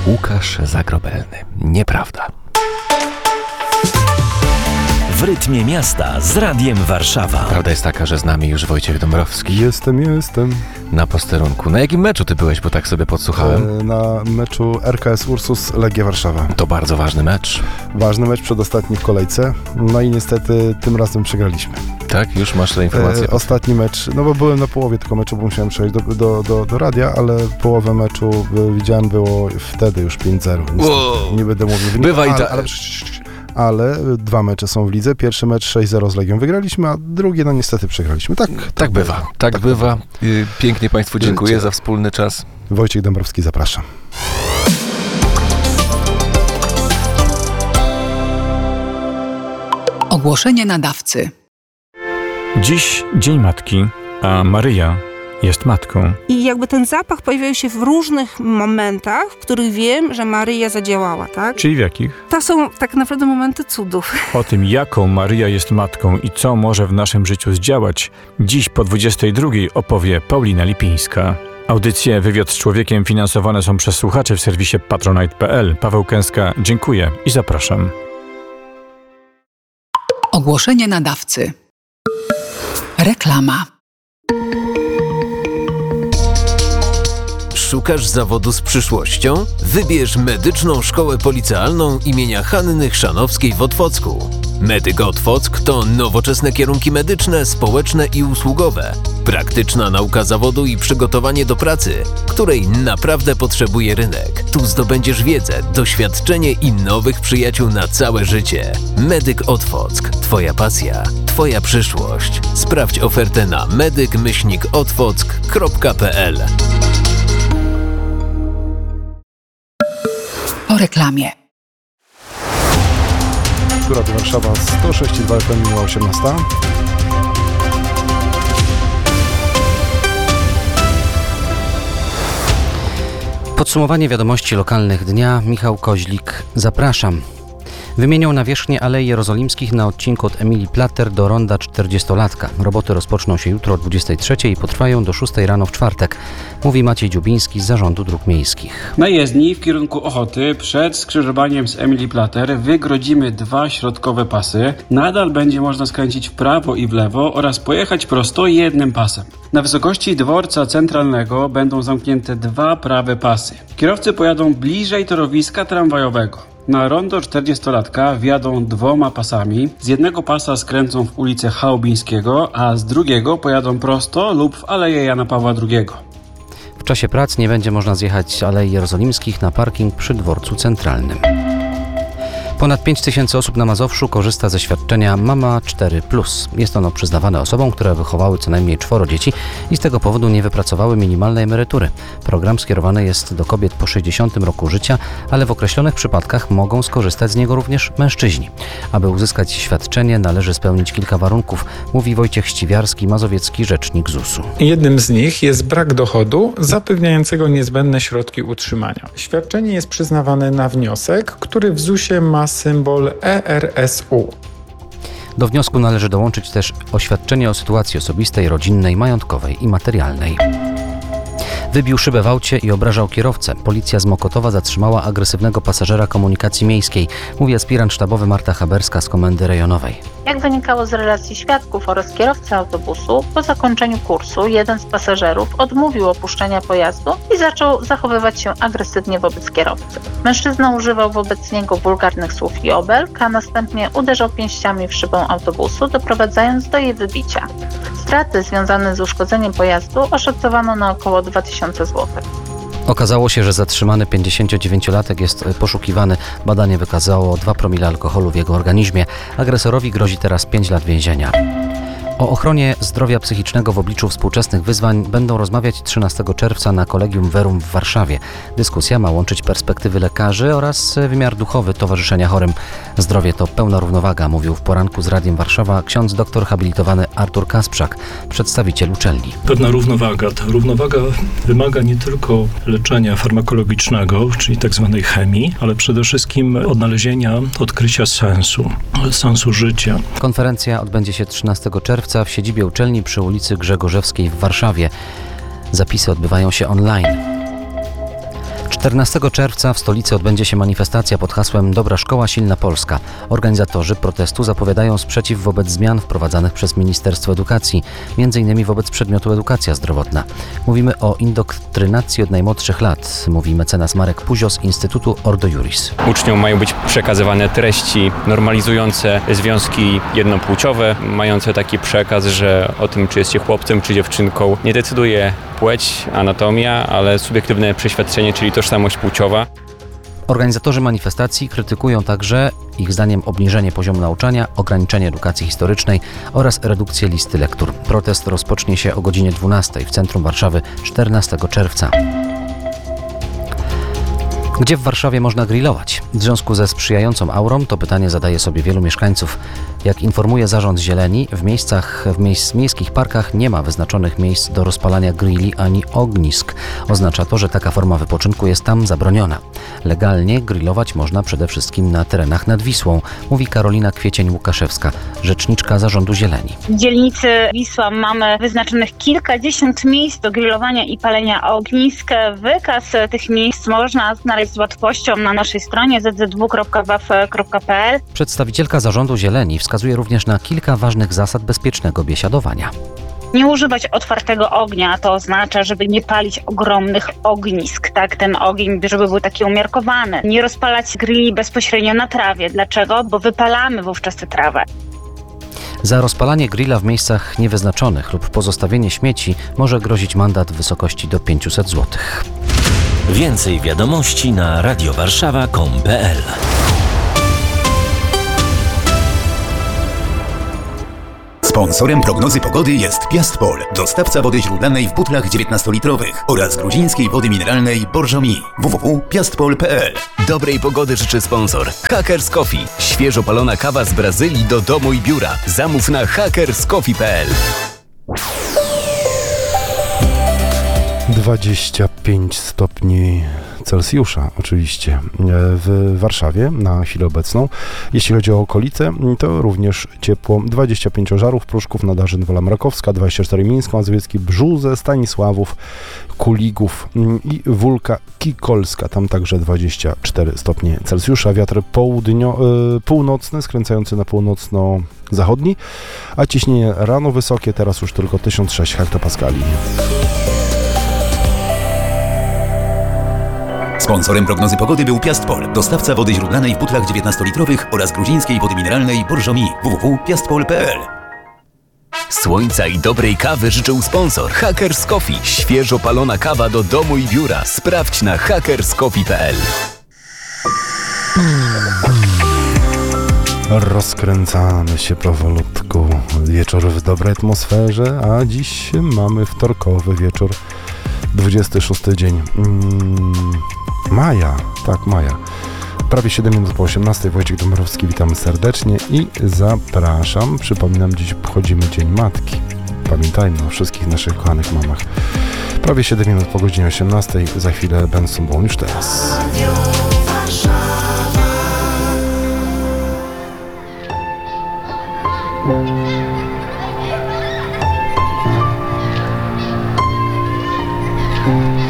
Łukasz Zagrobelny. Nieprawda. W rytmie miasta z Radiem Warszawa. Prawda jest taka, że z nami już Wojciech Dąbrowski. Jestem. Na posterunku. Na jakim meczu ty byłeś, bo tak sobie podsłuchałem? Na meczu RKS Ursus Legia Warszawa. To bardzo ważny mecz. Ważny mecz, przedostatni w kolejce. No i niestety tym razem przegraliśmy. Tak? Już masz tę informację? Ostatni mecz, no bo byłem na połowie tego meczu, bo musiałem przejść do radia, ale połowę meczu widziałem, było wtedy już 5-0. Wow. Nie będę mówił wyniku, Bywa i tak. Ale 2 mecze są w lidze. Pierwszy mecz 6-0 z Legią wygraliśmy, a drugi no niestety przegraliśmy. Tak bywa. Tak bywa. Pięknie Państwu dziękuję za wspólny czas. Wojciech Dąbrowski, zapraszam. Ogłoszenie nadawcy. Dziś Dzień Matki, a Maryja jest matką. I jakby ten zapach pojawiał się w różnych momentach, w których wiem, że Maryja zadziałała, tak? Czyli w jakich? To są tak naprawdę momenty cudów. O tym, jaką Maryja jest matką i co może w naszym życiu zdziałać, dziś po 22:00 opowie Paulina Lipińska. Audycje Wywiad z Człowiekiem finansowane są przez słuchaczy w serwisie patronite.pl. Paweł Kęska, dziękuję i zapraszam. Ogłoszenie nadawcy. Reklama. Szukasz zawodu z przyszłością? Wybierz Medyczną Szkołę Policealną imienia Hanny Chrzanowskiej w Otwocku. Medyk Otwock to nowoczesne kierunki medyczne, społeczne i usługowe. Praktyczna nauka zawodu i przygotowanie do pracy, której naprawdę potrzebuje rynek. Tu zdobędziesz wiedzę, doświadczenie i nowych przyjaciół na całe życie. Medyk Otwock. Twoja pasja, Twoja przyszłość. Sprawdź ofertę na medyk-otwock.pl. O reklamie. Radio Warszawa 106,2 FM, minęła 18. Podsumowanie wiadomości lokalnych dnia. Michał Koźlik, zapraszam. Wymienią nawierzchnię Alei Jerozolimskich na odcinku od Emilii Plater do ronda 40-latka. Roboty rozpoczną się jutro o 23:00 i potrwają do 6:00 rano w czwartek, mówi Maciej Dziubiński z Zarządu Dróg Miejskich. Na jezdni w kierunku Ochoty przed skrzyżowaniem z Emilii Plater wygrodzimy 2 środkowe pasy. Nadal będzie można skręcić w prawo i w lewo oraz pojechać prosto jednym pasem. Na wysokości dworca centralnego będą zamknięte 2 prawe pasy. Kierowcy pojadą bliżej torowiska tramwajowego. Na rondo 40-latka wjadą 2 pasami. Z jednego pasa skręcą w ulicę Chałubińskiego, a z drugiego pojadą prosto lub w Aleję Jana Pawła II. W czasie prac nie będzie można zjechać z Alei Jerozolimskich na parking przy dworcu centralnym. Ponad 5000 osób na Mazowszu korzysta ze świadczenia Mama 4+. Jest ono przyznawane osobom, które wychowały co najmniej 4 dzieci i z tego powodu nie wypracowały minimalnej emerytury. Program skierowany jest do kobiet po 60 roku życia, ale w określonych przypadkach mogą skorzystać z niego również mężczyźni. Aby uzyskać świadczenie, należy spełnić kilka warunków, mówi Wojciech Ściwiarski, mazowiecki rzecznik ZUS-u. Jednym z nich jest brak dochodu zapewniającego niezbędne środki utrzymania. Świadczenie jest przyznawane na wniosek, który w ZUS-ie ma symbol ERSU. Do wniosku należy dołączyć też oświadczenie o sytuacji osobistej, rodzinnej, majątkowej i materialnej. Wybił szybę w aucie i obrażał kierowcę. Policja z Mokotowa zatrzymała agresywnego pasażera komunikacji miejskiej, mówi aspirant sztabowy Marta Haberska z Komendy Rejonowej. Jak wynikało z relacji świadków oraz kierowcy autobusu, po zakończeniu kursu jeden z pasażerów odmówił opuszczenia pojazdu i zaczął zachowywać się agresywnie wobec kierowcy. Mężczyzna używał wobec niego wulgarnych słów i obelg, a następnie uderzał pięściami w szybę autobusu, doprowadzając do jej wybicia. Straty związane z uszkodzeniem pojazdu oszacowano na około 2000 zł. Okazało się, że zatrzymany 59-latek jest poszukiwany. Badanie wykazało 2 promile alkoholu w jego organizmie. Agresorowi grozi teraz 5 lat więzienia. O ochronie zdrowia psychicznego w obliczu współczesnych wyzwań będą rozmawiać 13 czerwca na Collegium Verum w Warszawie. Dyskusja ma łączyć perspektywy lekarzy oraz wymiar duchowy towarzyszenia chorym. Zdrowie to pełna równowaga, mówił w poranku z Radiem Warszawa ksiądz doktor habilitowany Artur Kasprzak, przedstawiciel uczelni. Pewna równowaga. Ta równowaga wymaga nie tylko leczenia farmakologicznego, czyli tak zwanej chemii, ale przede wszystkim odnalezienia, odkrycia sensu życia. Konferencja odbędzie się 13 czerwca w siedzibie uczelni przy ulicy Grzegorzewskiej w Warszawie. Zapisy odbywają się online. 14 czerwca w stolicy odbędzie się manifestacja pod hasłem Dobra Szkoła, Silna Polska. Organizatorzy protestu zapowiadają sprzeciw wobec zmian wprowadzanych przez Ministerstwo Edukacji, m.in. wobec przedmiotu edukacja zdrowotna. Mówimy o indoktrynacji od najmłodszych lat, mówi mecenas Marek Puzio z Instytutu Ordo Iuris. Uczniom mają być przekazywane treści normalizujące związki jednopłciowe, mające taki przekaz, że o tym, czy jest się chłopcem, czy dziewczynką, nie decyduje płeć, anatomia, ale subiektywne przeświadczenie, czyli tożsamość płciowa. Organizatorzy manifestacji krytykują także, ich zdaniem, obniżenie poziomu nauczania, ograniczenie edukacji historycznej oraz redukcję listy lektur. Protest rozpocznie się o godzinie 12 w centrum Warszawy 14 czerwca. Gdzie w Warszawie można grillować? W związku ze sprzyjającą aurą to pytanie zadaje sobie wielu mieszkańców. Jak informuje Zarząd Zieleni, w miejskich parkach nie ma wyznaczonych miejsc do rozpalania grilli ani ognisk. Oznacza to, że taka forma wypoczynku jest tam zabroniona. Legalnie grillować można przede wszystkim na terenach nad Wisłą, mówi Karolina Kwiecień-Łukaszewska, rzeczniczka Zarządu Zieleni. W dzielnicy Wisła mamy wyznaczonych kilkadziesiąt miejsc do grillowania i palenia ognisk. Wykaz tych miejsc można znaleźć z łatwością na naszej stronie zzw.waw.pl. Przedstawicielka Zarządu Zieleni wskazuje również na kilka ważnych zasad bezpiecznego biesiadowania. Nie używać otwartego ognia, to oznacza, żeby nie palić ogromnych ognisk, tak? Ten ogień, żeby był taki umiarkowany. Nie rozpalać grilli bezpośrednio na trawie. Dlaczego? Bo wypalamy wówczas tę trawę. Za rozpalanie grilla w miejscach niewyznaczonych lub pozostawienie śmieci może grozić mandat w wysokości do 500 zł. Więcej wiadomości na radiowarszawa.com.pl. Sponsorem prognozy pogody jest Piastpol, dostawca wody źródlanej w butlach 19-litrowych oraz gruzińskiej wody mineralnej Borjomi. www.piastpol.pl. Dobrej pogody życzy sponsor Hackers Coffee. Świeżo palona kawa z Brazylii do domu i biura. Zamów na hackerscoffee.pl. 25 stopni Celsjusza oczywiście w Warszawie na chwilę obecną. Jeśli chodzi o okolice, to również ciepło. 25 Żarów, Pruszków, Nadarzyn, Wola Mrakowska, 24 Mińsk, Mazowiecki, Brzuze, Stanisławów, Kuligów i Wólka Kikolska. Tam także 24 stopnie Celsjusza. Wiatr północny, skręcający na północno-zachodni, a ciśnienie rano wysokie, teraz już tylko 1006 hektopaskali. Sponsorem prognozy pogody był Piastpol, dostawca wody źródlanej w butlach 19-litrowych oraz gruzińskiej wody mineralnej Borjomi. www.piastpol.pl. Słońca i dobrej kawy życzył sponsor Hackers Coffee. Świeżo palona kawa do domu i biura. Sprawdź na hackerscoffee.pl. Rozkręcamy się powolutku. Wieczór w dobrej atmosferze, a dziś mamy wtorkowy wieczór, 26 dzień maja. Tak, maja. Prawie 7 minut po 18. Wojciech Dąbrowski, witam serdecznie i zapraszam. Przypominam, dziś obchodzimy Dzień Matki. Pamiętajmy o wszystkich naszych kochanych mamach. Prawie 7 minut po godzinie 18. Za chwilę Ben Sumbon, już teraz.